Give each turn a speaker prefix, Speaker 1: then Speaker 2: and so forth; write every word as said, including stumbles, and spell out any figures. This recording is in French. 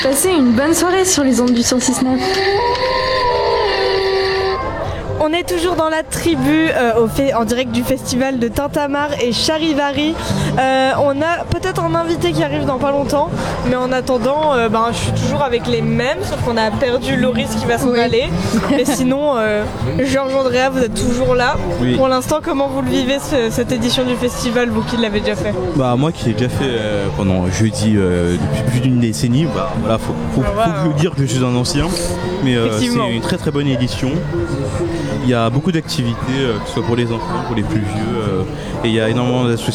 Speaker 1: Passez une bonne soirée sur les ondes du cent six neuf.
Speaker 2: On est toujours dans la tribu euh, au fait, en direct du festival de Tintamarre et Charivari. Euh, on a peut-être un invité qui arrive dans pas longtemps, mais en attendant, euh, ben, je suis toujours avec les mêmes, sauf qu'on a perdu Loris qui va s'en
Speaker 1: Oui.
Speaker 2: aller. Mais sinon, euh, Georges Andrea, vous êtes toujours là.
Speaker 3: Oui.
Speaker 2: Pour l'instant, comment vous le vivez ce- cette édition du festival, vous qui l'avez déjà fait?
Speaker 3: Bah moi qui l'ai déjà fait euh, pendant jeudi euh, depuis plus d'une décennie, bah voilà, faut, faut, faut
Speaker 2: Ah,
Speaker 3: que je dire que je suis un ancien, mais euh, c'est
Speaker 2: Effectivement.
Speaker 3: une très très bonne édition. Il y a beaucoup d'activités, euh, que ce soit pour les enfants, pour les plus vieux, euh, et il y a énormément d'associations